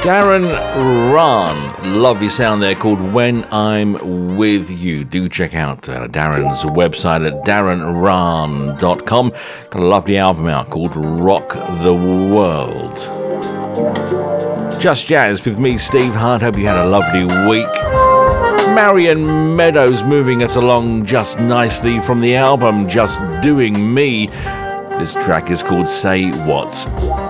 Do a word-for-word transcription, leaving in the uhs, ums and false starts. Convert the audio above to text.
Darren Rahn, lovely sound there called When I'm With You. Do check out uh, Darren's website at darren rahn dot com. Got a lovely album out called Rock the World. Just Jazz with me, Steve Hart. Hope you had a lovely week. Marion Meadows moving us along just nicely from the album Just Doing Me. This track is called Say What.